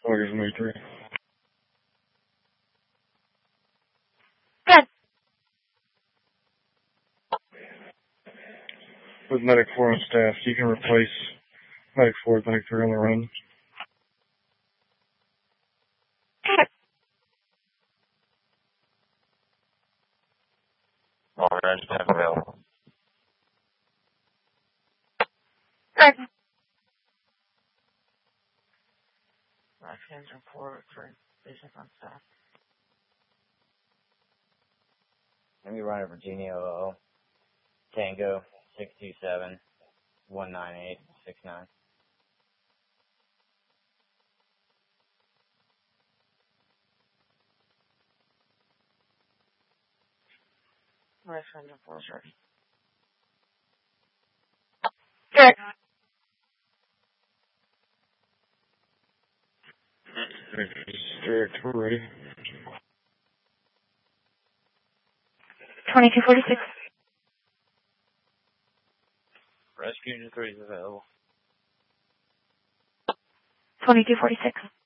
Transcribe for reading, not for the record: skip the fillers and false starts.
August 93. Good. With Medic 4 on staff, you can replace Medic 4 with Medic 3 on the run. All right, staff available. Good. Left-hands report for patients on staff. Let me run to Virginia OO. Tango 627 198 69. Left-hands report ready. Good. Direct, we're ready. 2246. Rescue Unit 3 is available. 2246.